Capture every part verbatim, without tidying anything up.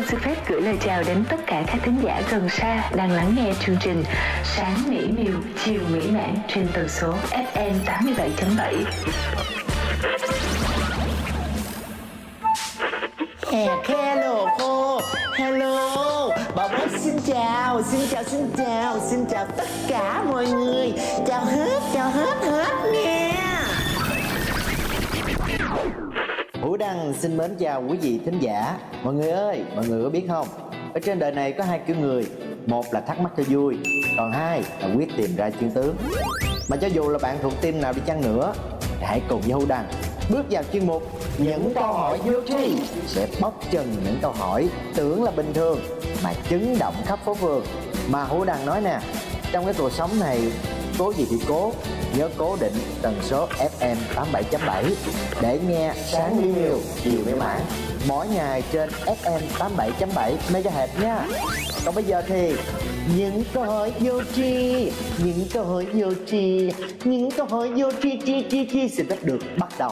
xin phép gửi lời chào đến tất cả các thính giả gần xa đang lắng nghe chương trình Sáng mỹ miều, chiều mỹ mãn trên tần số ép em tám mươi bảy chấm bảy. Hello cô, hello, bà bố xin chào, xin chào, xin chào, xin chào tất cả mọi người. Chào hết, chào hết, hết nha. Vũ Đăng xin mến chào quý vị thính giả. Mọi người ơi, mọi người có biết không, ở trên đời này có hai kiểu người. Một là thắc mắc cho vui, còn hai là quyết tìm ra chân tướng. Mà cho dù là bạn thuộc team nào đi chăng nữa, hãy cùng với Vũ Đăng bước vào chuyên mục Những câu hỏi vô tri, sẽ bóc trần những câu hỏi tưởng là bình thường mà chấn động khắp phố phường. Mà Vũ Đăng nói nè, trong cái cuộc sống này cố gì thì cố, nhớ cố định tần số ép em tám mươi bảy chấm bảy để nghe sáng mỹ miều, chiều mỹ mãn mỗi ngày trên ép em tám mươi bảy chấm bảy MHz nha. Còn bây giờ thì những câu hỏi vô tri, những câu hỏi vô tri, những câu hỏi vô tri chi chi chi sẽ được bắt đầu.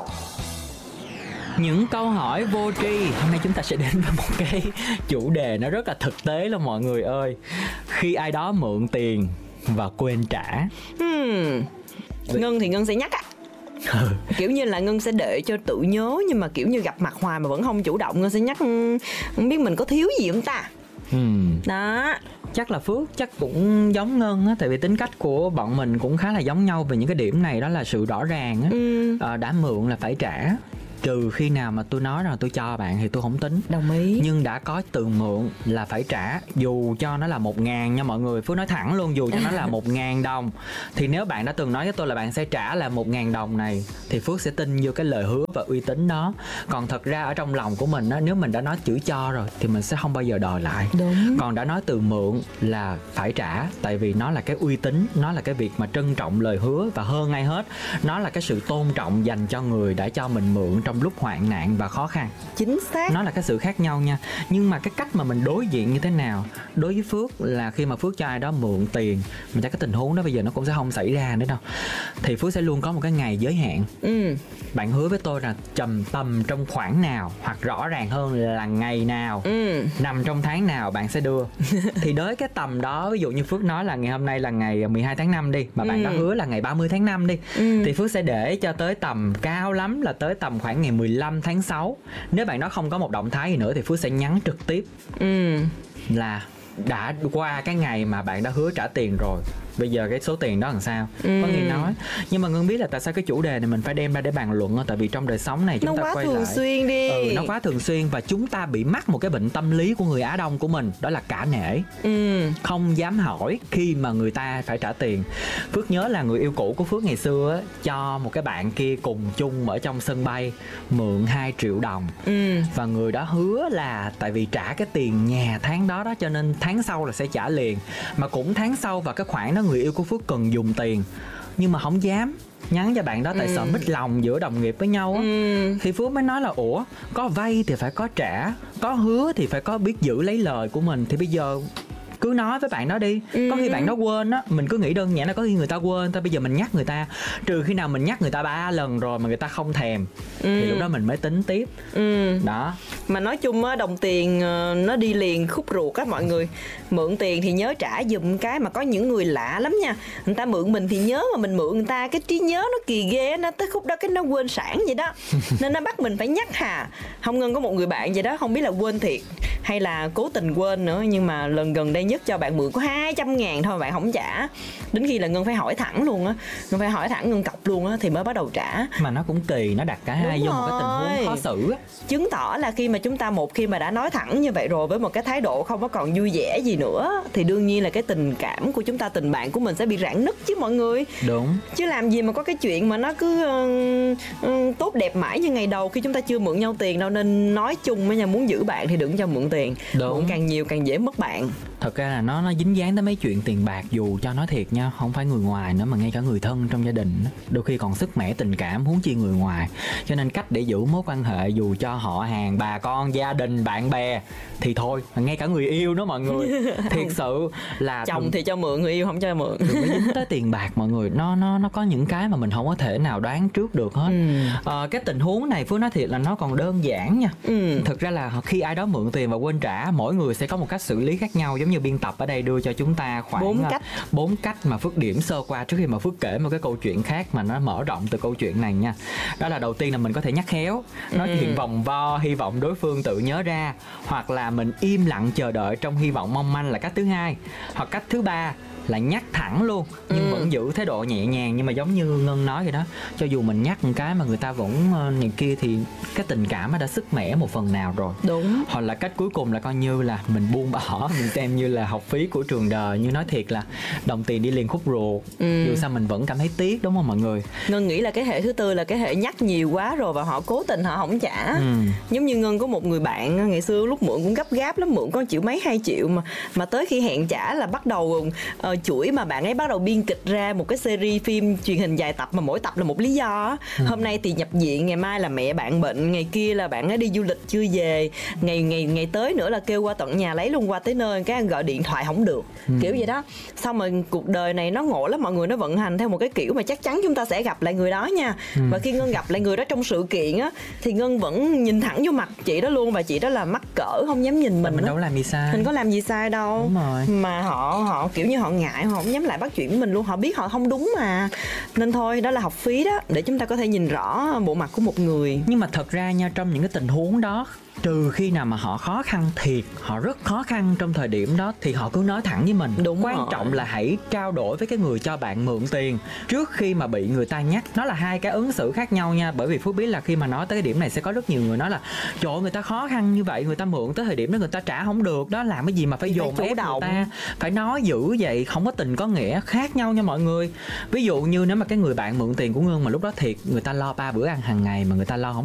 Những câu hỏi vô tri. Hôm nay chúng ta sẽ đến với một cái chủ đề nó rất là thực tế luôn mọi người ơi. Khi ai đó mượn tiền và quên trả. hmm. Ngân thì Ngân sẽ nhắc á. Ừ. Kiểu như là Ngân sẽ để cho tự nhớ, nhưng mà kiểu như gặp mặt hoài mà vẫn không chủ động, Ngân sẽ nhắc không biết mình có thiếu gì không ta. ừ. Đó. Chắc là Phước chắc cũng giống Ngân á, tại vì tính cách của bọn mình cũng khá là giống nhau về những cái điểm này, đó là sự rõ ràng á. ừ. à, đã mượn là phải trả. Trừ khi nào mà tôi nói rằng tôi cho bạn thì tôi không tính. Đồng ý. Nhưng đã có từ mượn là phải trả, dù cho nó là một ngàn nha mọi người. Phước nói thẳng luôn, dù cho nó là một ngàn đồng thì nếu bạn đã từng nói với tôi là bạn sẽ trả là một ngàn đồng này thì Phước sẽ tin vô cái lời hứa và uy tín đó. Còn thật ra ở trong lòng của mình á, nếu mình đã nói chữ cho rồi thì mình sẽ không bao giờ đòi lại. Đúng. Còn đã nói từ mượn là phải trả, tại vì nó là cái uy tín, nó là cái việc mà trân trọng lời hứa, và hơn ai hết nó là cái sự tôn trọng dành cho người đã cho mình mượn trong lúc hoạn nạn và khó khăn. Chính xác. Nó là cái sự khác nhau nha. Nhưng mà cái cách mà mình đối diện như thế nào, đối với Phước là khi mà Phước cho ai đó mượn tiền, mà chắc cái tình huống đó bây giờ nó cũng sẽ không xảy ra nữa đâu, thì Phước sẽ luôn có một cái ngày giới hạn. ừ. Bạn hứa với tôi là trầm tầm trong khoảng nào, hoặc rõ ràng hơn là ngày nào, ừ. nằm trong tháng nào bạn sẽ đưa. Thì đối cái tầm đó, ví dụ như Phước nói là ngày hôm nay là ngày mười hai tháng năm đi, mà bạn ừ. đã hứa là ngày ba mươi tháng năm đi, ừ. thì Phước sẽ để cho tới tầm cao lắm là tới tầm khoảng ngày mười lăm tháng sáu. Nếu bạn đó không có một động thái gì nữa thì Phước sẽ nhắn trực tiếp ừ. là đã qua cái ngày mà bạn đã hứa trả tiền rồi, bây giờ cái số tiền đó làm sao. ừ. Có nghe nói. Nhưng mà Ngân biết là tại sao cái chủ đề này mình phải đem ra để bàn luận. Tại vì trong đời sống này chúng nó ta quá quay thường lại xuyên đi. ừ, nó quá thường xuyên, và chúng ta bị mắc một cái bệnh tâm lý của người Á Đông của mình, đó là cả nể. ừ. Không dám hỏi khi mà người ta phải trả tiền. Phước nhớ là người yêu cũ của Phước ngày xưa á, cho một cái bạn kia cùng chung ở trong sân bay mượn hai triệu đồng. ừ. Và người đó hứa là tại vì trả cái tiền nhà tháng đó đó, cho nên tháng sau là sẽ trả liền. Mà cũng tháng sau và cái khoản đó người yêu của Phước cần dùng tiền, nhưng mà không dám nhắn cho bạn đó tại ừ. sợ mít lòng giữa đồng nghiệp với nhau á. ừ. Thì Phước mới nói là ủa, có vay thì phải có trả, có hứa thì phải có biết giữ lấy lời của mình. Thì bây giờ cứ nói với bạn đó đi. ừ. Có khi bạn đó quên á, mình cứ nghĩ đơn giản là có khi người ta quên thôi. Bây giờ mình nhắc người ta, trừ khi nào mình nhắc người ta ba lần rồi mà người ta không thèm, ừ. thì lúc đó mình mới tính tiếp. ừ. Đó. Mà nói chung á, đồng tiền nó đi liền khúc ruột á mọi người. Mượn tiền thì nhớ trả giùm cái. Mà có những người lạ lắm nha, người ta mượn mình thì nhớ, mà mình mượn người ta cái trí nhớ nó kỳ ghê, nó tới khúc đó cái nó quên sản vậy đó. Nên nó bắt mình phải nhắc hà. Không, Ngân có một người bạn vậy đó, không biết là quên thiệt hay là cố tình quên nữa, nhưng mà lần gần đây nhất cho bạn mượn có hai trăm ngàn thôi, bạn không trả. Đến khi là Ngân phải hỏi thẳng luôn á, Ngân phải hỏi thẳng Ngân cọc luôn á thì mới bắt đầu trả. Mà nó cũng kỳ, nó đặt cả hai vô một cái tình huống khó xử á. Chứng tỏ là khi mà chúng ta một khi mà đã nói thẳng như vậy rồi, với một cái thái độ không có còn vui vẻ gì nữa, thì đương nhiên là cái tình cảm của chúng ta, tình bạn của mình sẽ bị rạn nứt chứ mọi người. Đúng. Chứ làm gì mà có cái chuyện mà nó cứ uh, uh, tốt đẹp mãi như ngày đầu khi chúng ta chưa mượn nhau tiền đâu. Nên nói chung với nhau, muốn giữ bạn thì đừng cho mượn tiền. Đúng. Mượn càng nhiều càng dễ mất bạn. Thật ra là nó nó dính dáng tới mấy chuyện tiền bạc, dù cho nói thiệt nha, không phải người ngoài nữa mà ngay cả người thân trong gia đình á, đôi khi còn sức mẻ tình cảm huống chi người ngoài. Cho nên cách để giữ mối quan hệ dù cho họ hàng, bà con, gia đình, bạn bè thì thôi, ngay cả người yêu nữa mọi người. Thiệt sự là Chồng đừng, thì cho mượn, người yêu không cho mượn. đừng có dính tới tiền bạc mọi người. Nó nó nó có những cái mà mình không có thể nào đoán trước được hết. Ừ. Ờ, cái tình huống này Phước nói thiệt là nó còn đơn giản nha. Ừ. Thực ra là khi ai đó mượn tiền và quên trả, mỗi người sẽ có một cách xử lý khác nhau. Giống như biên tập ở đây đưa cho chúng ta khoảng Bốn cách. bốn cách mà Phước điểm sơ qua trước khi mà Phước kể một cái câu chuyện khác mà nó mở rộng từ câu chuyện này nha. Đó là đầu tiên là mình có thể nhắc khéo, nói Ừ. chuyện vòng vo, hy vọng đối phương tự nhớ ra, hoặc là mình im lặng chờ đợi trong hy vọng mong manh là cách thứ hai. Hoặc cách thứ ba là nhắc thẳng luôn nhưng Ừ. vẫn giữ thái độ nhẹ nhàng. Nhưng mà giống như Ngân nói vậy đó, cho dù mình nhắc một cái mà người ta vẫn ờ, này kia thì cái tình cảm nó đã sức mẻ một phần nào rồi. Đúng. Hoặc là cách cuối cùng là coi như là mình buông bỏ, mình xem như là học phí của trường đời. Như nói thiệt là đồng tiền đi liền khúc ruột, Ừ. dù sao mình vẫn cảm thấy tiếc, đúng không mọi người? Ngân nghĩ là cái hệ thứ tư là cái hệ nhắc nhiều quá rồi và họ cố tình họ không trả. Ừ. Giống như Ngân có một người bạn ngày xưa lúc mượn cũng gấp gáp lắm, mượn có triệu mấy hai triệu mà mà tới khi hẹn trả là bắt đầu uh, chuỗi mà bạn ấy bắt đầu biên kịch ra một cái series phim truyền hình dài tập mà mỗi tập là một lý do á. Ừ. Hôm nay thì nhập viện, ngày mai là mẹ bạn bệnh, ngày kia là bạn ấy đi du lịch chưa về, ngày ngày ngày tới nữa là kêu qua tận nhà lấy luôn, qua tới nơi cái gọi điện thoại không được. Ừ. Kiểu vậy đó. Xong rồi cuộc đời này nó ngộ lắm mọi người, nó vận hành theo một cái kiểu mà chắc chắn chúng ta sẽ gặp lại người đó nha. Ừ. Và khi Ngân gặp lại người đó trong sự kiện á thì Ngân vẫn nhìn thẳng vô mặt chị đó luôn, và chị đó là mắc cỡ không dám nhìn mình Mình á. đâu có làm gì sai. Mình có làm gì sai đâu. Đúng rồi. Mà họ họ kiểu như họ ngại, họ không dám lại bắt chuyện với mình luôn, họ biết họ không đúng mà. Nên thôi, đó là học phí đó, để chúng ta có thể nhìn rõ bộ mặt của một người. Nhưng mà thật ra nha, trong những cái tình huống đó, trừ khi nào mà họ khó khăn thiệt, họ rất khó khăn trong thời điểm đó thì họ cứ nói thẳng với mình. Đúng Quan rồi. trọng là hãy trao đổi với cái người cho bạn mượn tiền trước khi mà bị người ta nhắc. Nó là hai cái ứng xử khác nhau nha. Bởi vì Phước biết là khi mà nói tới cái điểm này sẽ có rất nhiều người nói là trời ơi, người ta khó khăn như vậy, người ta mượn tới thời điểm đó người ta trả không được đó, làm cái gì mà phải Thì phải dồn chủ ép người động. ta, phải nói dữ vậy, không có tình có nghĩa, khác nhau nha mọi người. Ví dụ như nếu mà cái người bạn mượn tiền của Ngân mà lúc đó thiệt người ta lo ba bữa ăn hàng ngày mà người ta lo không